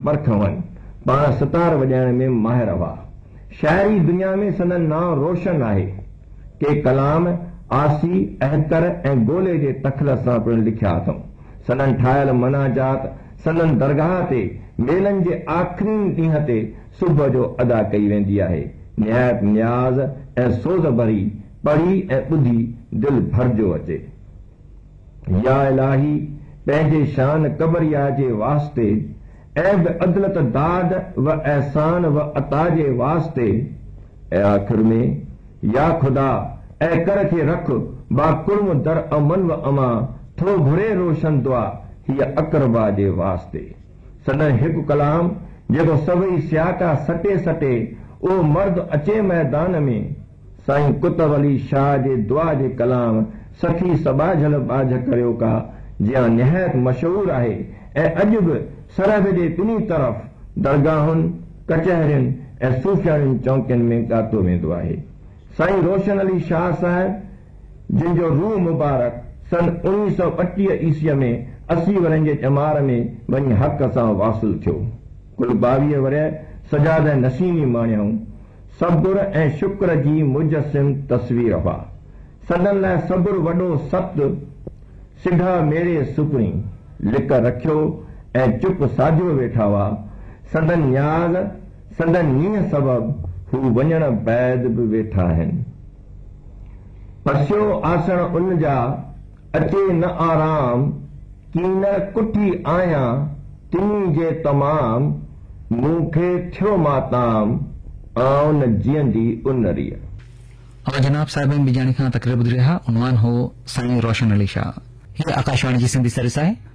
बरखवन पाण सितार वॼाइण में माहिर हुआ। शाइरी दुनिया में संदन नाव रोशन आहे। के कलाम आसी अहतर ऐं गोले जे तखल सां पिण लिखिया अथऊं। संदन ठाहियल मनाजात संदन दरगाह ते मेलनि जे आख़िरी ॾींहं ते सुबुह जो अदा कई वेंदी आहे। निहायत न्याज़ ऐं सोज़ भरी पढ़ी ऐं ॿुधी दिलि भरिजो अचे। या इलाही पंहिंजे शान कबरिया जे वास्ते ऐं बि अदलत दाद व एहसान व अता जे वास्ते ऐं आख़िर में या खुदा ऐं कर खे रख बाकुर्म दर अमन व अमा थो घुरे रोशन दुआ हीअ अकरबा जे वास्ते। संदन हिकु कलाम जेको सभई सियाका सटे सटे उहो मर्द अचे मैदान में साईं कुतब अली शाह जे दुआ जे कलाम सखी सबाझल बाझ करियो का जियां निहायत मशहूर आहे ऐं अॼु बि सरहद जे ॿिन्ही तरफ़ दरगाहुनि कचहरियुनि ऐं सूफियानी चौकियुनि में ॻातो वेंदो आहे। साईं रोशन अली शाह साहिब जिन जो रूह मुबारक सन 1932 ईस्वीअ में 80 वरनि जे ॼमार में वञी हक़ सां वासिल थियो। कुल 22 वरह सजाद नसीमी माणियाऊं सब्र ऐं शुक्र जी मुजस्सिम तस्वीर हुआ। संदन लाइ सब्र वॾो सत सिधा मेरे सुपरी लिक रखियो ऐं चुप साॼो वेठा हुआ। संदन न्याज़ संदन नीअ सबब हू वञण बैद बि वेठा आहिनि। पसियो आसण उन जा अचे न आराम कीन कुठी आहियां तिनी जे तमाम मूंखे थियो माताम आउं न जीअंदी उनरीअ। और जनाब साहिब बिजाणी खां तकरीर ॿुधी रहिया। उनवान हो साईं रोशन अली शाह। हीअ आकाशवाणी जी सिंधी सर्विस आहे।